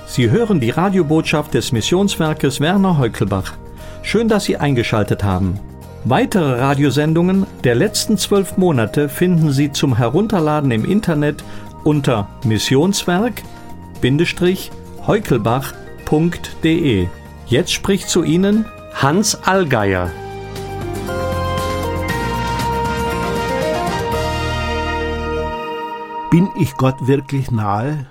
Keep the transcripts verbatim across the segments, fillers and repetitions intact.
Sie hören die Radiobotschaft des Missionswerkes Werner Heukelbach. Schön, dass Sie eingeschaltet haben. Weitere Radiosendungen der letzten zwölf Monate finden Sie zum Herunterladen im Internet unter missionswerk-heukelbach punkt de. Jetzt spricht zu Ihnen Hans Allgeier. Bin ich Gott wirklich nahe?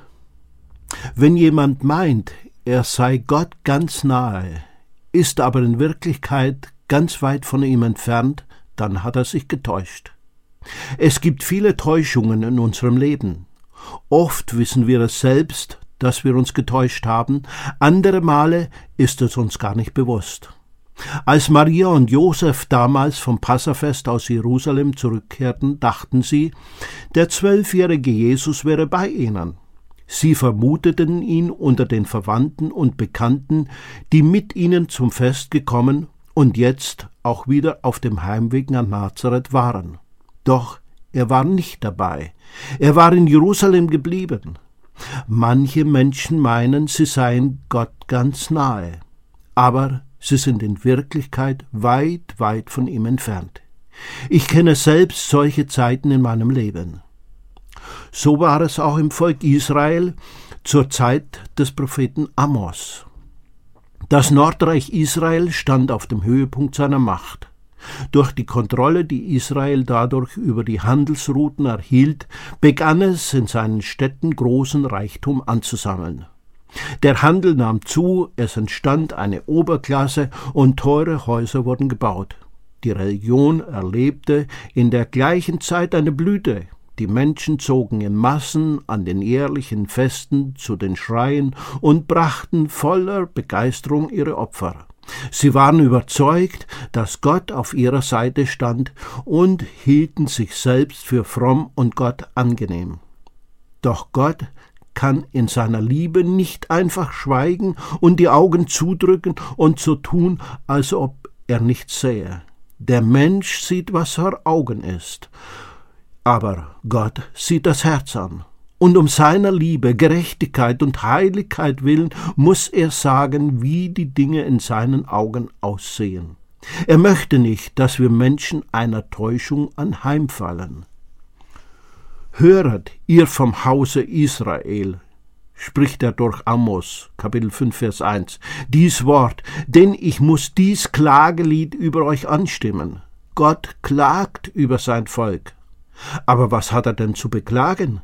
Wenn jemand meint, er sei Gott ganz nahe, ist aber in Wirklichkeit ganz weit von ihm entfernt, dann hat er sich getäuscht. Es gibt viele Täuschungen in unserem Leben. Oft wissen wir es selbst, dass wir uns getäuscht haben, andere Male ist es uns gar nicht bewusst. Als Maria und Josef damals vom Passafest aus Jerusalem zurückkehrten, dachten sie, der zwölfjährige Jesus wäre bei ihnen. Sie vermuteten ihn unter den Verwandten und Bekannten, die mit ihnen zum Fest gekommen und jetzt auch wieder auf dem Heimweg nach Nazareth waren. Doch er war nicht dabei. Er war in Jerusalem geblieben. Manche Menschen meinen, sie seien Gott ganz nahe, aber sie sind in Wirklichkeit weit, weit von ihm entfernt. Ich kenne selbst solche Zeiten in meinem Leben. So war es auch im Volk Israel zur Zeit des Propheten Amos. Das Nordreich Israel stand auf dem Höhepunkt seiner Macht. Durch die Kontrolle, die Israel dadurch über die Handelsrouten erhielt, begann es in seinen Städten großen Reichtum anzusammeln. Der Handel nahm zu, es entstand eine Oberklasse und teure Häuser wurden gebaut. Die Religion erlebte in der gleichen Zeit eine Blüte. Die Menschen zogen in Massen an den jährlichen Festen zu den Schreien und brachten voller Begeisterung ihre Opfer. Sie waren überzeugt, dass Gott auf ihrer Seite stand und hielten sich selbst für fromm und Gott angenehm. Doch Gott kann in seiner Liebe nicht einfach schweigen und die Augen zudrücken und so tun, als ob er nichts sähe. Der Mensch sieht, was vor Augen ist, aber Gott sieht das Herz an. Und um seiner Liebe, Gerechtigkeit und Heiligkeit willen muss er sagen, wie die Dinge in seinen Augen aussehen. Er möchte nicht, dass wir Menschen einer Täuschung anheimfallen. Höret, ihr vom Hause Israel, spricht er durch Amos, Kapitel fünf, Vers eins, dies Wort, denn ich muss dies Klagelied über euch anstimmen. Gott klagt über sein Volk. Aber was hat er denn zu beklagen?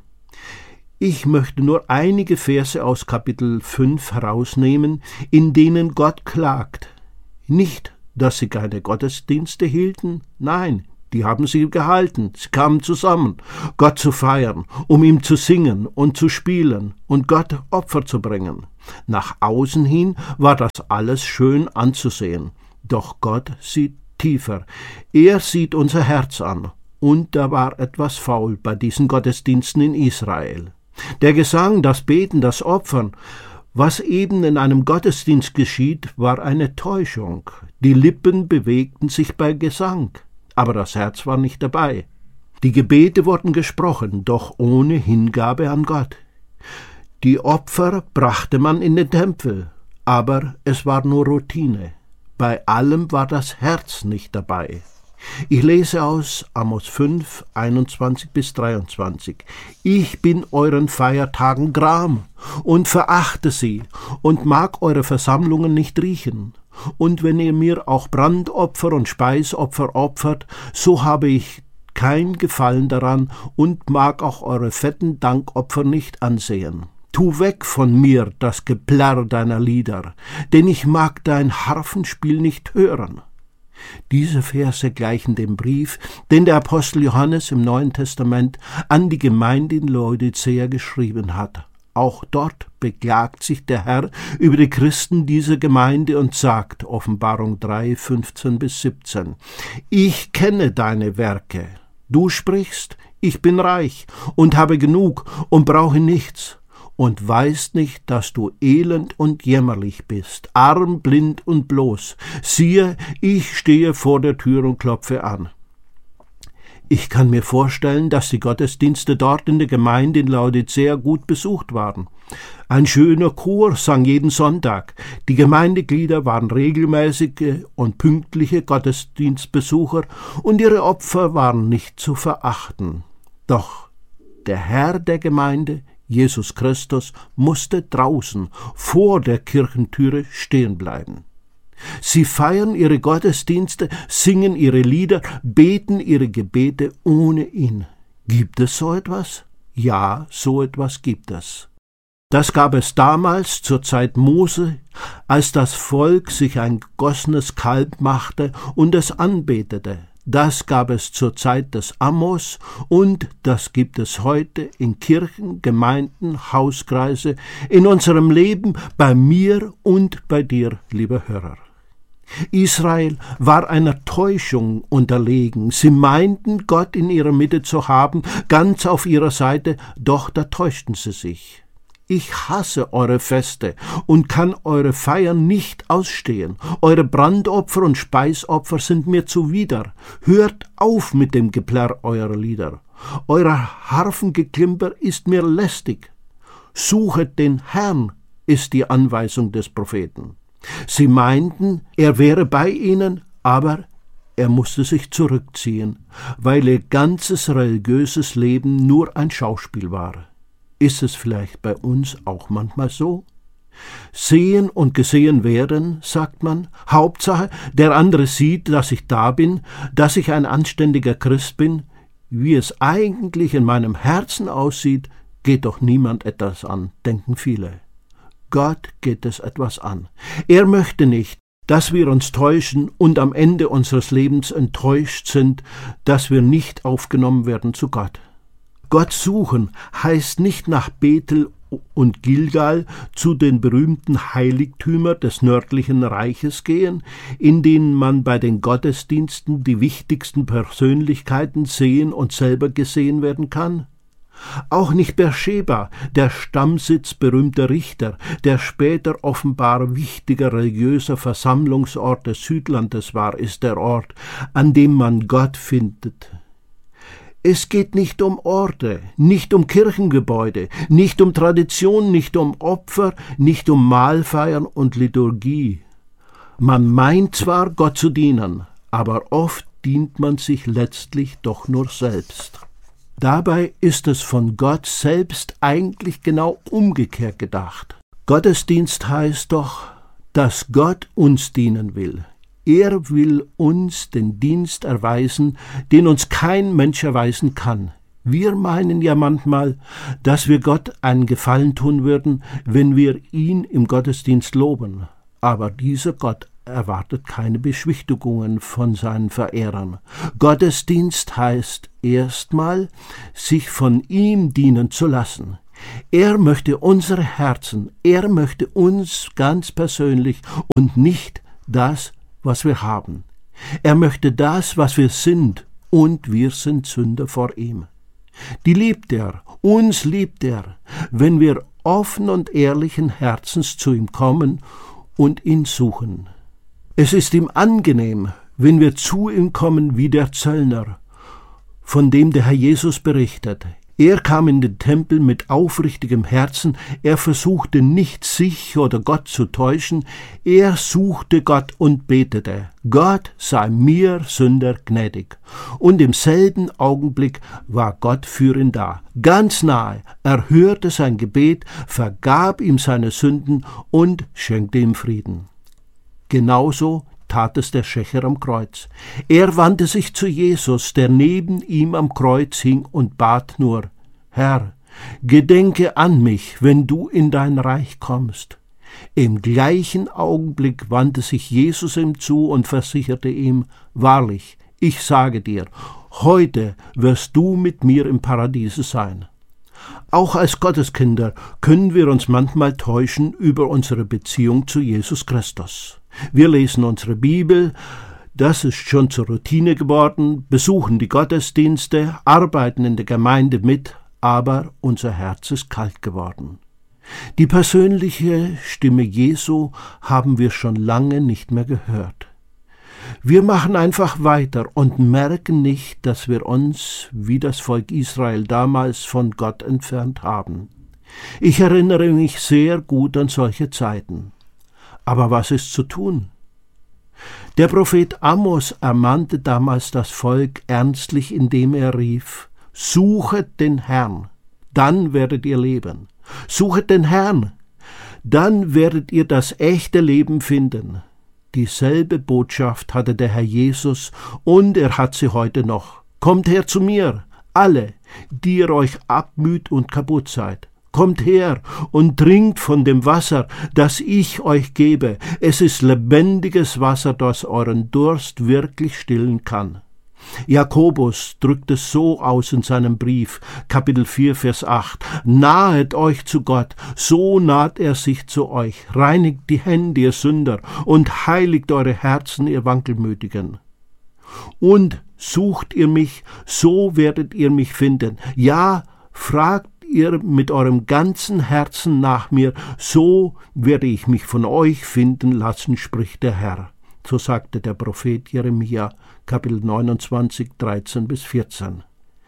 Ich möchte nur einige Verse aus Kapitel fünf herausnehmen, in denen Gott klagt. Nicht, dass sie keine Gottesdienste hielten, nein, die haben sie gehalten, sie kamen zusammen, Gott zu feiern, um ihm zu singen und zu spielen und Gott Opfer zu bringen. Nach außen hin war das alles schön anzusehen, doch Gott sieht tiefer. Er sieht unser Herz an, und da war etwas faul bei diesen Gottesdiensten in Israel. Der Gesang, das Beten, das Opfern, was eben in einem Gottesdienst geschieht, war eine Täuschung. Die Lippen bewegten sich bei Gesang, aber das Herz war nicht dabei. Die Gebete wurden gesprochen, doch ohne Hingabe an Gott. Die Opfer brachte man in den Tempel, aber es war nur Routine. Bei allem war das Herz nicht dabei. Ich lese aus Amos fünf, einundzwanzig bis dreiundzwanzig. Ich bin euren Feiertagen gram und verachte sie und mag eure Versammlungen nicht riechen. Und wenn ihr mir auch Brandopfer und Speisopfer opfert, so habe ich kein Gefallen daran und mag auch eure fetten Dankopfer nicht ansehen. Tu weg von mir das Geplärr deiner Lieder, denn ich mag dein Harfenspiel nicht hören. Diese Verse gleichen dem Brief, den der Apostel Johannes im Neuen Testament an die Gemeinde in Laodicea geschrieben hat. Auch dort beklagt sich der Herr über die Christen dieser Gemeinde und sagt, Offenbarung drei, fünfzehn bis siebzehn, ich kenne deine Werke. Du sprichst, ich bin reich und habe genug und brauche nichts. Und weißt nicht, dass du elend und jämmerlich bist, arm, blind und bloß. Siehe, ich stehe vor der Tür und klopfe an. Ich kann mir vorstellen, dass die Gottesdienste dort in der Gemeinde in Laodicea gut besucht waren. Ein schöner Chor sang jeden Sonntag. Die Gemeindeglieder waren regelmäßige und pünktliche Gottesdienstbesucher und ihre Opfer waren nicht zu verachten. Doch der Herr der Gemeinde, Jesus Christus, musste draußen vor der Kirchentüre stehen bleiben. Sie feiern ihre Gottesdienste, singen ihre Lieder, beten ihre Gebete ohne ihn. Gibt es so etwas? Ja, so etwas gibt es. Das gab es damals zur Zeit Mose, als das Volk sich ein gegossenes Kalb machte und es anbetete. Das gab es zur Zeit des Amos und das gibt es heute in Kirchen, Gemeinden, Hauskreise, in unserem Leben, bei mir und bei dir, lieber Hörer. Israel war einer Täuschung unterlegen. Sie meinten, Gott in ihrer Mitte zu haben, ganz auf ihrer Seite, doch da täuschten sie sich. Ich hasse eure Feste und kann eure Feiern nicht ausstehen. Eure Brandopfer und Speisopfer sind mir zuwider. Hört auf mit dem Geplärr eurer Lieder. Euer Harfengeklimper ist mir lästig. Suchet den Herrn, ist die Anweisung des Propheten. Sie meinten, er wäre bei ihnen, aber er musste sich zurückziehen, weil ihr ganzes religiöses Leben nur ein Schauspiel war. Ist es vielleicht bei uns auch manchmal so? Sehen und gesehen werden, sagt man. Hauptsache, der andere sieht, dass ich da bin, dass ich ein anständiger Christ bin. Wie es eigentlich in meinem Herzen aussieht, geht doch niemand etwas an, denken viele. Gott geht es etwas an. Er möchte nicht, dass wir uns täuschen und am Ende unseres Lebens enttäuscht sind, dass wir nicht aufgenommen werden zu Gott. Gott suchen heißt nicht nach Bethel und Gilgal zu den berühmten Heiligtümern des nördlichen Reiches gehen, in denen man bei den Gottesdiensten die wichtigsten Persönlichkeiten sehen und selber gesehen werden kann. Auch nicht Beersheba, der Stammsitz berühmter Richter, der später offenbar wichtiger religiöser Versammlungsort des Südlandes war, ist der Ort, an dem man Gott findet. Es geht nicht um Orte, nicht um Kirchengebäude, nicht um Tradition, nicht um Opfer, nicht um Mahlfeiern und Liturgie. Man meint zwar, Gott zu dienen, aber oft dient man sich letztlich doch nur selbst. Dabei ist es von Gott selbst eigentlich genau umgekehrt gedacht. Gottesdienst heißt doch, dass Gott uns dienen will. Er will uns den Dienst erweisen, den uns kein Mensch erweisen kann. Wir meinen ja manchmal, dass wir Gott einen Gefallen tun würden, wenn wir ihn im Gottesdienst loben. Aber dieser Gott erwartet keine Beschwichtigungen von seinen Verehrern. Gottesdienst heißt erstmal, sich von ihm dienen zu lassen. Er möchte unsere Herzen, er möchte uns ganz persönlich und nicht das, was wir haben. Er möchte das, was wir sind, und wir sind Sünder vor ihm. Die liebt er, uns liebt er, wenn wir offen und ehrlichen Herzens zu ihm kommen und ihn suchen. Es ist ihm angenehm, wenn wir zu ihm kommen wie der Zöllner, von dem der Herr Jesus berichtet. Er kam in den Tempel mit aufrichtigem Herzen, er versuchte nicht, sich oder Gott zu täuschen, er suchte Gott und betete, Gott sei mir Sünder gnädig. Und im selben Augenblick war Gott für ihn da, ganz nahe, er hörte sein Gebet, vergab ihm seine Sünden und schenkte ihm Frieden. Genauso tat es der Schächer am Kreuz. Er wandte sich zu Jesus, der neben ihm am Kreuz hing, und bat nur, Herr, gedenke an mich, wenn du in dein Reich kommst. Im gleichen Augenblick wandte sich Jesus ihm zu und versicherte ihm, wahrlich, ich sage dir, heute wirst du mit mir im Paradiese sein. Auch als Gotteskinder können wir uns manchmal täuschen über unsere Beziehung zu Jesus Christus. Wir lesen unsere Bibel, das ist schon zur Routine geworden, besuchen die Gottesdienste, arbeiten in der Gemeinde mit, aber unser Herz ist kalt geworden. Die persönliche Stimme Jesu haben wir schon lange nicht mehr gehört. Wir machen einfach weiter und merken nicht, dass wir uns, wie das Volk Israel damals, von Gott entfernt haben. Ich erinnere mich sehr gut an solche Zeiten. Aber was ist zu tun? Der Prophet Amos ermahnte damals das Volk ernstlich, indem er rief: Suchet den Herrn, dann werdet ihr leben. Suchet den Herrn, dann werdet ihr das echte Leben finden. Dieselbe Botschaft hatte der Herr Jesus und er hat sie heute noch. Kommt her zu mir, alle, die ihr euch abmüht und kaputt seid. Kommt her und trinkt von dem Wasser, das ich euch gebe. Es ist lebendiges Wasser, das euren Durst wirklich stillen kann. Jakobus drückt es so aus in seinem Brief, Kapitel vier, Vers acht. Nahet euch zu Gott, so naht er sich zu euch. Reinigt die Hände, ihr Sünder, und heiligt eure Herzen, ihr Wankelmütigen. Und sucht ihr mich, so werdet ihr mich finden. Ja, fragt ihr mit eurem ganzen Herzen nach mir, so werde ich mich von euch finden lassen, spricht der Herr. So sagte der Prophet Jeremia, Kapitel neunundzwanzig, dreizehn bis vierzehn.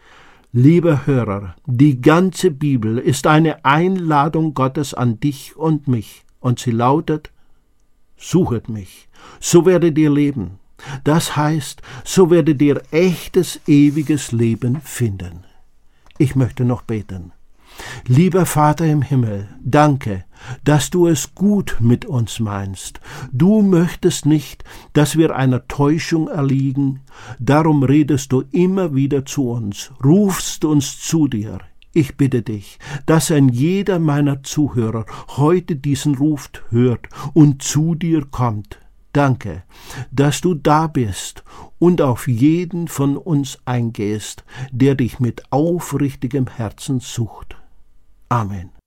Lieber Hörer, die ganze Bibel ist eine Einladung Gottes an dich und mich, und sie lautet: Suchet mich, so werdet ihr leben. Das heißt, so werdet ihr echtes, ewiges Leben finden. Ich möchte noch beten. Lieber Vater im Himmel, danke, dass du es gut mit uns meinst. Du möchtest nicht, dass wir einer Täuschung erliegen. Darum redest du immer wieder zu uns, rufst uns zu dir. Ich bitte dich, dass ein jeder meiner Zuhörer heute diesen Ruf hört und zu dir kommt. Danke, dass du da bist und auf jeden von uns eingehst, der dich mit aufrichtigem Herzen sucht. Amen.